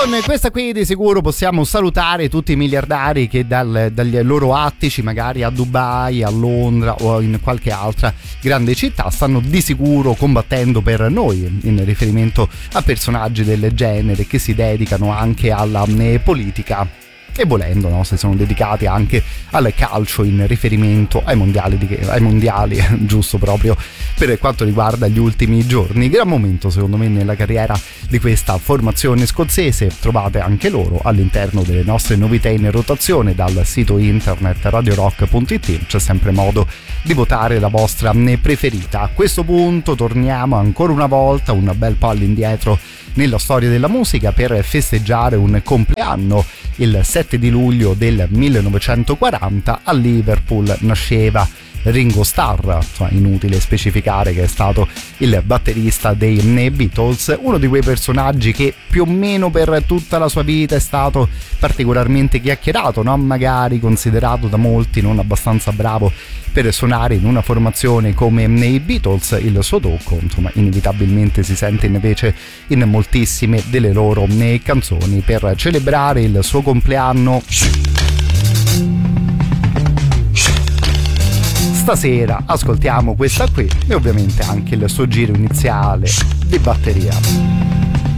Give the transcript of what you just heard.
Con questa qui di sicuro possiamo salutare tutti i miliardari che dagli loro attici, magari a Dubai, a Londra o in qualche altra grande città, stanno di sicuro combattendo per noi, in riferimento a personaggi del genere che si dedicano anche alla politica. E volendo, no, si sono dedicati anche al calcio in riferimento ai mondiali giusto proprio per quanto riguarda gli ultimi giorni. Gran momento secondo me nella carriera di questa formazione scozzese. Trovate anche loro all'interno delle nostre novità in rotazione dal sito internet radiorock.it. C'è sempre modo di votare la vostra preferita. A questo punto torniamo ancora una volta un bel po' all'indietro nella storia della musica per festeggiare un compleanno. Il 7 di luglio del 1940 a Liverpool nasceva Ringo Starr, insomma, inutile specificare che è stato il batterista dei Beatles, uno di quei personaggi che più o meno per tutta la sua vita è stato particolarmente chiacchierato, no? Magari considerato da molti non abbastanza bravo per suonare in una formazione come nei Beatles. Il suo tocco, insomma, inevitabilmente si sente invece in moltissime delle loro canzoni. Per celebrare il suo compleanno stasera ascoltiamo questa qui e ovviamente anche il suo giro iniziale di batteria.